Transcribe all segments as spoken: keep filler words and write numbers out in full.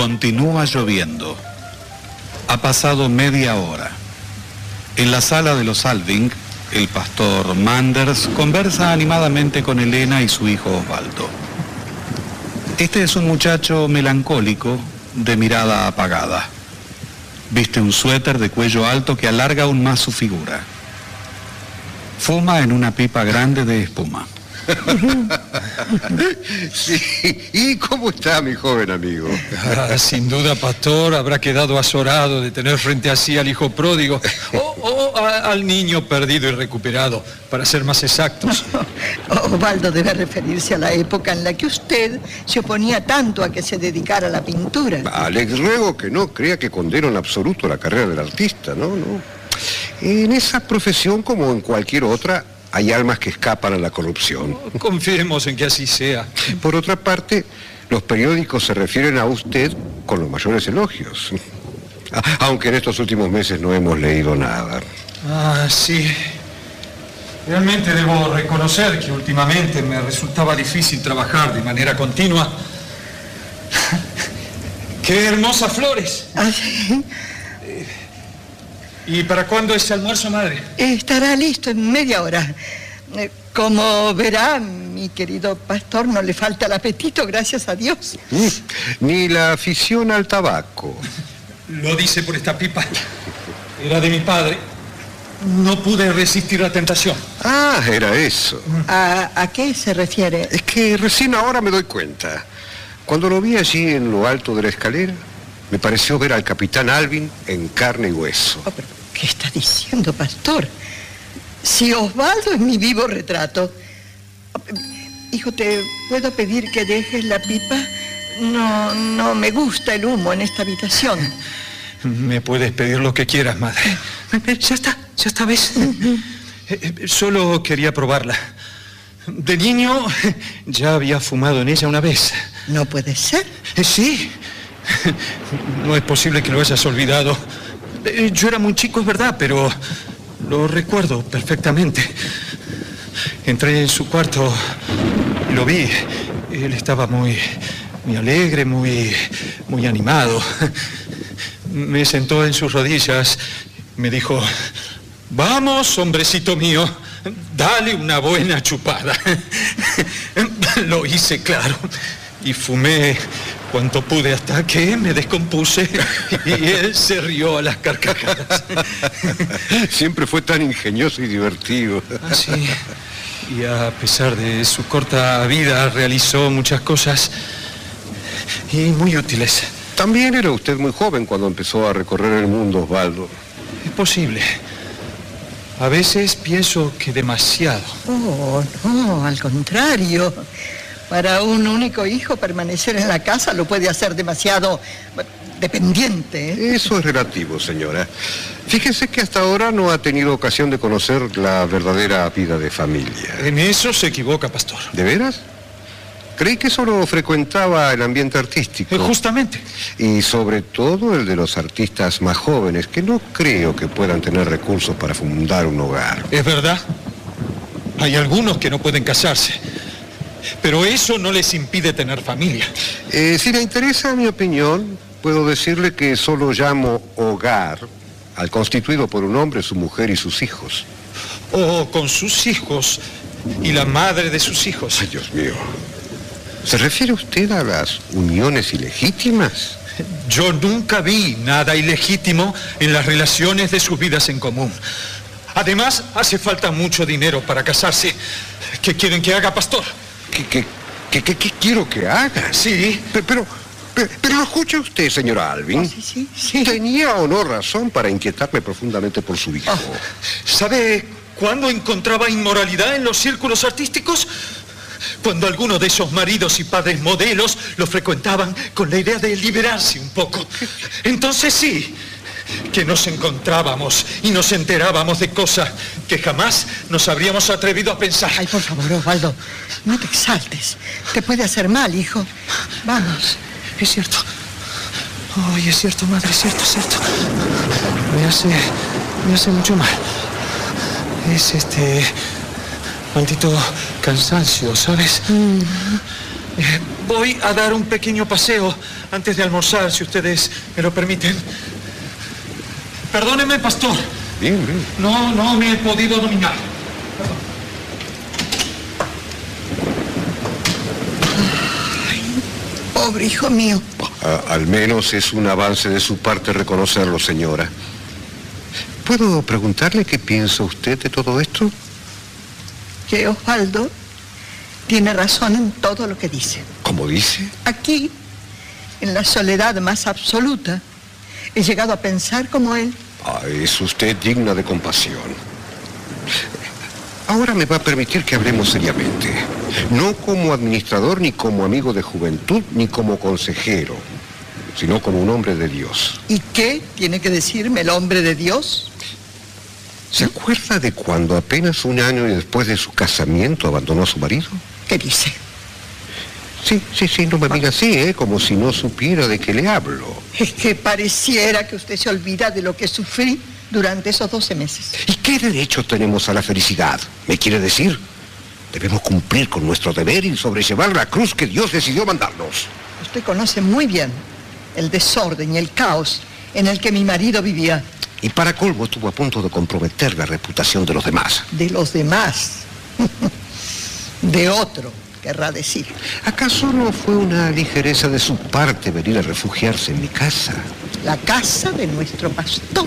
Continúa lloviendo. Ha pasado media hora. En la sala de los Alving, el pastor Manders conversa animadamente con Elena y su hijo Osvaldo. Este es un muchacho melancólico, de mirada apagada. Viste un suéter de cuello alto que alarga aún más su figura. Fuma en una pipa grande de espuma. Sí. ¿Y cómo está mi joven amigo? Ah, sin duda, pastor, habrá quedado azorado de tener frente a sí al hijo pródigo o, o a, al niño perdido y recuperado, para ser más exactos. Osvaldo debe referirse a la época en la que usted se oponía tanto a que se dedicara a la pintura. Alex, ruego que no crea que condeno en absoluto la carrera del artista, ¿no? no. En esa profesión, como en cualquier otra, hay almas que escapan a la corrupción. Confiemos en que así sea. Por otra parte, los periódicos se refieren a usted con los mayores elogios. Aunque en estos últimos meses no hemos leído nada. Ah, sí. Realmente debo reconocer que últimamente me resultaba difícil trabajar de manera continua. ¡Qué hermosas flores! ¿Ah, sí? ¿Y para cuándo es el almuerzo, madre? Estará listo en media hora. Eh, Como verá, mi querido pastor, no le falta el apetito, gracias a Dios. Mm, Ni la afición al tabaco. Lo dice por esta pipa. Era de mi padre. No pude resistir la tentación. Ah, era eso. ¿A, a qué se refiere? Es que recién ahora me doy cuenta. Cuando lo vi allí en lo alto de la escalera, me pareció ver al capitán Alvin en carne y hueso. Oh, pero ¿qué está diciendo, pastor? Si Osvaldo es mi vivo retrato. Hijo, ¿te puedo pedir que dejes la pipa? No, no me gusta el humo en esta habitación. Me puedes pedir lo que quieras, madre. Ya está, ya está, ¿ves? Solo quería probarla. De niño ya había fumado en ella una vez. No puede ser. Sí. No es posible que lo hayas olvidado. Yo era muy chico, es verdad, pero lo recuerdo perfectamente. Entré en su cuarto y lo vi. Él estaba muy, muy alegre, muy, muy animado. Me sentó en sus rodillas. Me dijo: vamos, hombrecito mío, dale una buena chupada. Lo hice, claro, y fumé cuanto pude hasta que me descompuse y él se rió a las carcajadas. Siempre fue tan ingenioso y divertido. Ah, sí. Y a pesar de su corta vida realizó muchas cosas y muy útiles. También era usted muy joven cuando empezó a recorrer el mundo, Osvaldo. Es posible. A veces pienso que demasiado. Oh, no, al contrario. Para un único hijo, permanecer en la casa lo puede hacer demasiado dependiente, ¿eh? Eso es relativo, señora. Fíjese que hasta ahora no ha tenido ocasión de conocer la verdadera vida de familia. En eso se equivoca, pastor. ¿De veras? Creí que solo frecuentaba el ambiente artístico. Eh, justamente. Y sobre todo el de los artistas más jóvenes, que no creo que puedan tener recursos para fundar un hogar. Es verdad. Hay algunos que no pueden casarse. Pero eso no les impide tener familia. Eh, si le interesa mi opinión, puedo decirle que solo llamo hogar al constituido por un hombre, su mujer y sus hijos. O con sus hijos y la madre de sus hijos. Ay, Dios mío. ¿Se refiere usted a las uniones ilegítimas? Yo nunca vi nada ilegítimo en las relaciones de sus vidas en común. Además, hace falta mucho dinero para casarse. ¿Qué quieren que haga, pastor? ¿Qué, qué, qué, qué, qué quiero que haga? Sí. Pero, pero, pero, pero lo escuche usted, señor Alvin. Oh, sí, sí, sí. ¿Tenía o no razón para inquietarme profundamente por su hijo? Oh, ¿sabe cuándo encontraba inmoralidad en los círculos artísticos? Cuando algunos de esos maridos y padres modelos lo frecuentaban con la idea de liberarse un poco. Entonces sí, que nos encontrábamos y nos enterábamos de cosas que jamás nos habríamos atrevido a pensar. Ay, por favor, Osvaldo, no te exaltes. Te puede hacer mal, hijo. Vamos. Es cierto. Ay, es cierto, madre, es cierto, es cierto. Me hace, me hace mucho mal. Es este maldito cansancio, ¿sabes? Mm. Eh, voy a dar un pequeño paseo antes de almorzar, si ustedes me lo permiten. Perdóneme, pastor. Bien, bien. No, no me he podido dominar. Pobre hijo mío. A- al menos es un avance de su parte reconocerlo, señora. ¿Puedo preguntarle qué piensa usted de todo esto? Que Osvaldo tiene razón en todo lo que dice. ¿Cómo dice? Aquí, en la soledad más absoluta, he llegado a pensar como él. Ah, es usted digna de compasión. Ahora me va a permitir que hablemos seriamente. No como administrador, ni como amigo de juventud, ni como consejero, sino como un hombre de Dios. ¿Y qué tiene que decirme el hombre de Dios? ¿Se acuerda de cuando apenas un año después de su casamiento abandonó a su marido? ¿Qué dice? Sí, sí, sí, no me mira así, ¿eh? Como si no supiera de qué le hablo. Es que pareciera que usted se olvida de lo que sufrí durante esos doce meses. ¿Y qué derecho tenemos a la felicidad? ¿Me quiere decir? Debemos cumplir con nuestro deber y sobrellevar la cruz que Dios decidió mandarnos. Usted conoce muy bien el desorden y el caos en el que mi marido vivía. Y para colmo estuvo a punto de comprometer la reputación de los demás. De los demás. De otro, querrá decir. ¿Acaso no fue una ligereza de su parte venir a refugiarse en mi casa? La casa de nuestro pastor.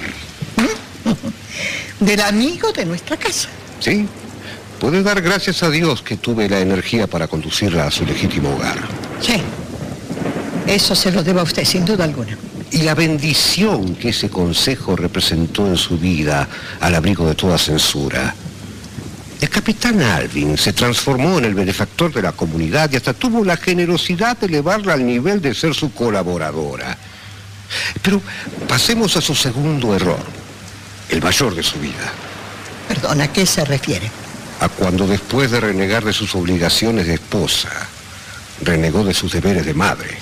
Del amigo de nuestra casa. Sí, puede dar gracias a Dios que tuve la energía para conducirla a su legítimo hogar. Sí, eso se lo debo a usted, sin duda alguna. Y la bendición que ese consejo representó en su vida al abrigo de toda censura. El capitán Alvin se transformó en el benefactor de la comunidad y hasta tuvo la generosidad de elevarla al nivel de ser su colaboradora. Pero pasemos a su segundo error, el mayor de su vida. Perdona, ¿a qué se refiere? A cuando después de renegar de sus obligaciones de esposa, renegó de sus deberes de madre.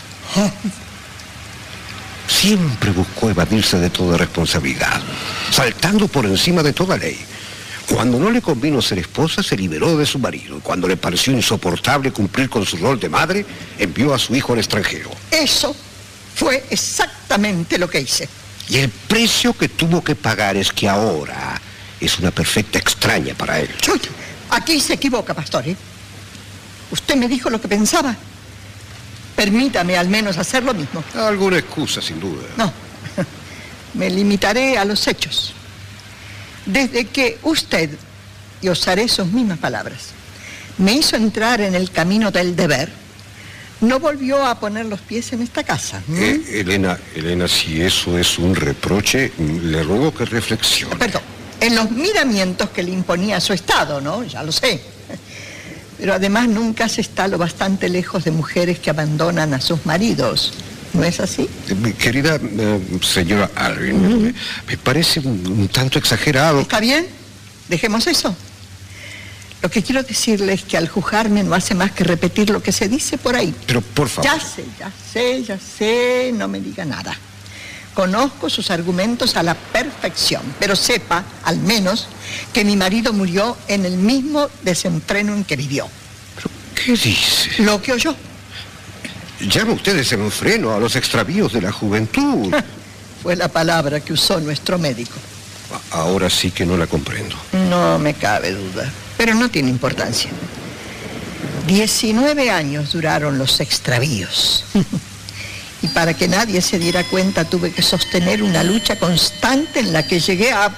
Siempre buscó evadirse de toda responsabilidad, saltando por encima de toda ley. Cuando no le convino ser esposa, se liberó de su marido. Y cuando le pareció insoportable cumplir con su rol de madre, envió a su hijo al extranjero. Eso fue exactamente lo que hice. Y el precio que tuvo que pagar es que ahora es una perfecta extraña para él. Chuy, aquí se equivoca, pastor, ¿eh? Usted me dijo lo que pensaba. Permítame al menos hacer lo mismo. Alguna excusa, sin duda. No, me limitaré a los hechos. Desde que usted, y usaré sus mismas palabras, me hizo entrar en el camino del deber, no volvió a poner los pies en esta casa. ¿Mm? Eh, Elena, Elena, si eso es un reproche, le ruego que reflexione. Perdón, en los miramientos que le imponía su estado, ¿no? Ya lo sé. Pero además nunca se está lo bastante lejos de mujeres que abandonan a sus maridos. ¿No es así? Eh, mi querida eh, señora Alvin, uh-huh. me, me parece un, un tanto exagerado. ¿Está bien? Dejemos eso. Lo que quiero decirle es que al juzgarme no hace más que repetir lo que se dice por ahí. Pero por favor. Ya sé, ya sé, ya sé, no me diga nada. Conozco sus argumentos a la perfección, pero sepa, al menos, que mi marido murió en el mismo desenfreno en que vivió. ¿Pero qué dice? Lo que oyó. Llama usted desenfreno a los extravíos de la juventud. Fue la palabra que usó nuestro médico. Ahora sí que no la comprendo. No me cabe duda, pero no tiene importancia. Diecinueve años duraron los extravíos. Y para que nadie se diera cuenta tuve que sostener una lucha constante en la que llegué a...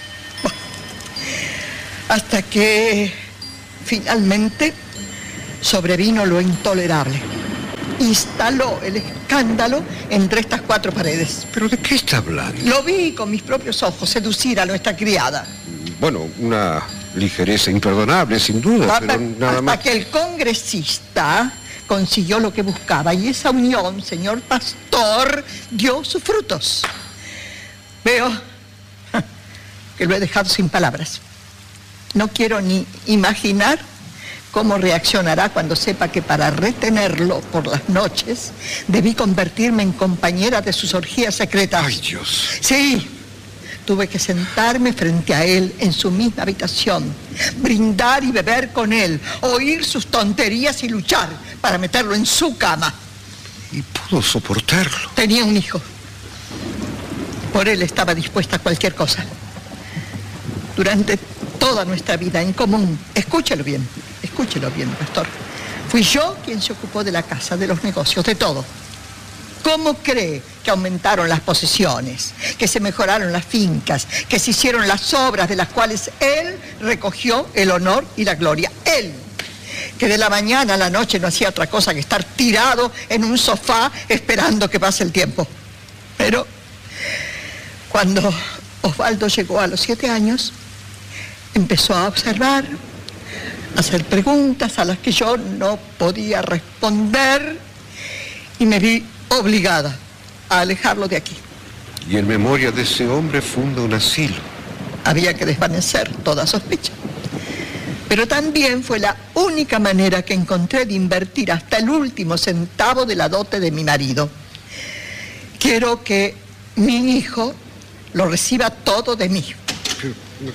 hasta que finalmente sobrevino lo intolerable. Instaló el escándalo entre estas cuatro paredes. ¿Pero de qué está hablando? Lo vi con mis propios ojos seducir a nuestra criada. Bueno, una ligereza imperdonable, sin duda, Hasta, pero nada hasta más... que el congresista consiguió lo que buscaba y esa unión, señor pastor, dio sus frutos. Veo que lo he dejado sin palabras. No quiero ni imaginar cómo reaccionará cuando sepa que para retenerlo por las noches debí convertirme en compañera de sus orgías secretas. ¡Ay, Dios! Sí, Tuve que sentarme frente a él en su misma habitación, brindar y beber con él, oír sus tonterías y luchar para meterlo en su cama. ¿Y pudo soportarlo? Tenía un hijo. Por él estaba dispuesta a cualquier cosa. Durante toda nuestra vida en común, escúchelo bien, escúchelo bien, pastor. Fui yo quien se ocupó de la casa, de los negocios, de todo. ¿Cómo cree que aumentaron las posesiones, que se mejoraron las fincas, que se hicieron las obras de las cuales él recogió el honor y la gloria? Él, que de la mañana a la noche no hacía otra cosa que estar tirado en un sofá esperando que pase el tiempo. Pero cuando Osvaldo llegó a los siete años, empezó a observar, a hacer preguntas a las que yo no podía responder y me vi obligada a alejarlo de aquí. Y en memoria de ese hombre funda un asilo. Había que desvanecer toda sospecha. Pero también fue la única manera que encontré de invertir hasta el último centavo de la dote de mi marido. Quiero que mi hijo lo reciba todo de mí. Pero,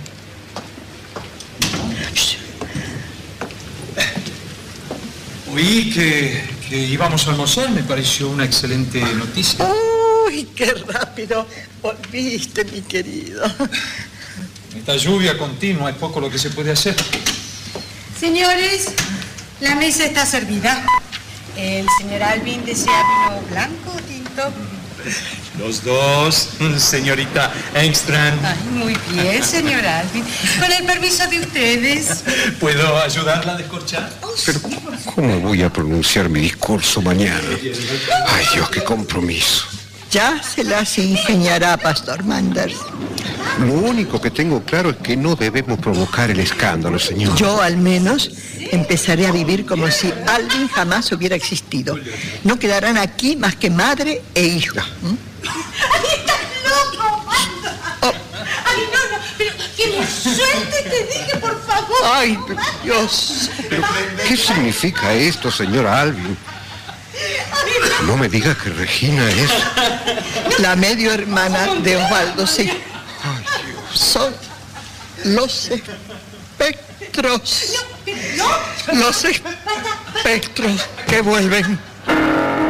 Oí que, que íbamos a almorzar, me pareció una excelente noticia. ¡Uy, qué rápido volviste, mi querido! Esta lluvia continua es poco lo que se puede hacer. Señores, la mesa está servida. El señor Alvin desea vino blanco o tinto. Los dos, señorita Engstrand. Ay, muy bien, señor Alvin. Con el permiso de ustedes. ¿Puedo ayudarla a descorchar? Oh, pero sí, por favor. ¿cómo voy a pronunciar mi discurso mañana? Ay, Dios, qué compromiso. Ya se las ingeniará, Pastor Manders. Lo único que tengo claro es que no debemos provocar el escándalo, señor. Yo, al menos, empezaré a vivir como si Alvin jamás hubiera existido. No quedarán aquí más que madre e hijo. ¿Mm? ¡Ay, estás loco, Wanda! Oh. ¡Ay, no, no! Pero que me suelte, te dije, por favor. ¡Ay, Dios! Pero, ¿qué significa esto, señor Alvin? No me diga que Regina es... La medio hermana de Osvaldo, sí. Ay, Dios. Son los espectros. No, no. Los espectros que vuelven.